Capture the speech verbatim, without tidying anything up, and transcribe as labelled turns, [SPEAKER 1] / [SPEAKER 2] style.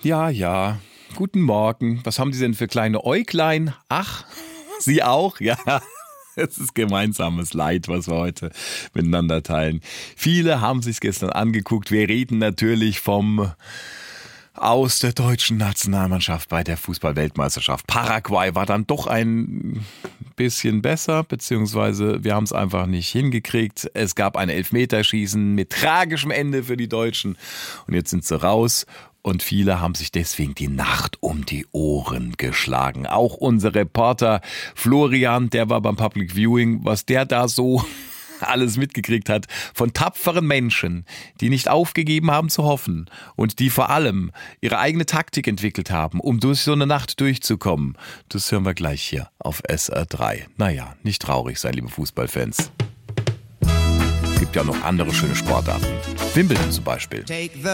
[SPEAKER 1] Ja, ja. Guten Morgen. Was haben Sie denn für kleine Äuglein? Ach, Sie auch? Ja. Es ist gemeinsames Leid, was wir heute miteinander teilen. Viele haben sich gestern angeguckt. Wir reden natürlich vom Aus der deutschen Nationalmannschaft bei der Fußball-Weltmeisterschaft. Paraguay war dann doch ein bisschen besser, beziehungsweise wir haben es einfach nicht hingekriegt. Es gab ein Elfmeterschießen mit tragischem Ende für die Deutschen und jetzt sind sie raus. Und viele haben sich deswegen die Nacht um die Ohren geschlagen. Auch unser Reporter Florian, der war beim Public Viewing, was der da so alles mitgekriegt hat von tapferen Menschen, die nicht aufgegeben haben zu hoffen und die vor allem ihre eigene Taktik entwickelt haben, um durch so eine Nacht durchzukommen. Das hören wir gleich hier auf S R drei. Naja, nicht traurig sein, liebe Fußballfans. Es gibt ja noch andere schöne Sportarten. Wimbledon zum Beispiel.